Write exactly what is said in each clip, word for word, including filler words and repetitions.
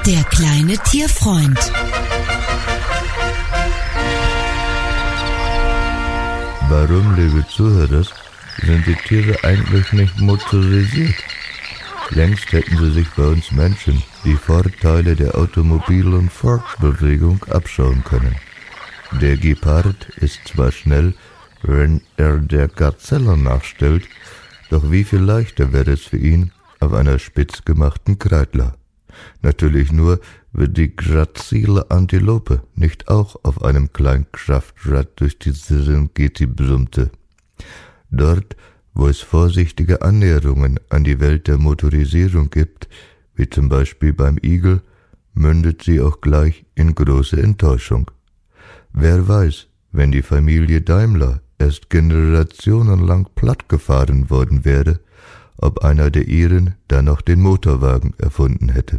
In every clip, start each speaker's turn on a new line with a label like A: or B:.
A: Der kleine Tierfreund.
B: Warum, liebe Zuhörer, sind die Tiere eigentlich nicht motorisiert? Längst hätten sie sich bei uns Menschen die Vorteile der Automobil- und Fortbewegung abschauen können. Der Gepard ist zwar schnell, wenn er der Gazelle nachstellt, doch wie viel leichter wäre es für ihn auf einer spitz gemachten Kreidler. Natürlich nur, wenn die grazile Antilope nicht auch auf einem Kleinkraftrad durch die Serengeti brummte. Dort, wo es vorsichtige Annäherungen an die Welt der Motorisierung gibt, wie zum Beispiel beim Igel, mündet sie auch gleich in große Enttäuschung. Wer weiß, wenn die Familie Daimler erst generationenlang plattgefahren worden wäre, ob einer der ihren dann noch den Motorwagen erfunden hätte.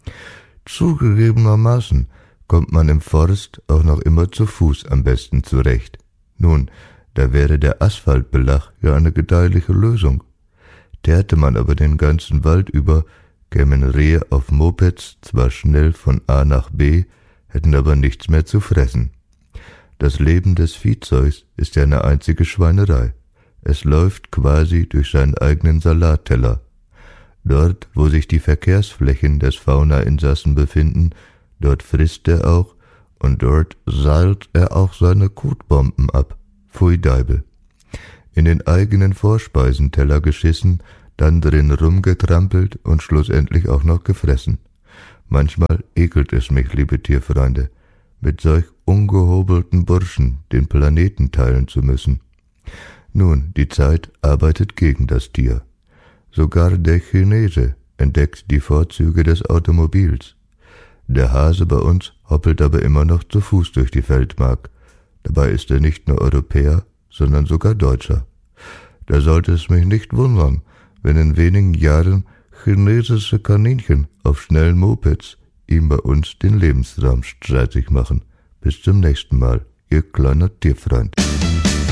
B: Zugegebenermaßen kommt man im Forst auch noch immer zu Fuß am besten zurecht. Nun, da wäre der Asphaltbelag ja eine gedeihliche Lösung. Teerte man aber den ganzen Wald über, kämen Rehe auf Mopeds zwar schnell von A nach B, hätten aber nichts mehr zu fressen. Das Leben des Viehzeugs ist ja eine einzige Schweinerei. Es läuft quasi durch seinen eigenen Salatteller. Dort, wo sich die Verkehrsflächen des Fauna-Insassen befinden, dort frisst er auch und dort seilt er auch seine Kotbomben ab. Pfui Deibel. In den eigenen Vorspeisenteller geschissen, dann drin rumgetrampelt und schlussendlich auch noch gefressen. Manchmal ekelt es mich, liebe Tierfreunde, mit solch ungehobelten Burschen den Planeten teilen zu müssen. Nun, die Zeit arbeitet gegen das Tier. Sogar der Chinese entdeckt die Vorzüge des Automobils. Der Hase bei uns hoppelt aber immer noch zu Fuß durch die Feldmark. Dabei ist er nicht nur Europäer, sondern sogar Deutscher. Da sollte es mich nicht wundern, wenn in wenigen Jahren chinesische Kaninchen auf schnellen Mopeds ihm bei uns den Lebensraum streitig machen. Bis zum nächsten Mal, Ihr kleiner Tierfreund.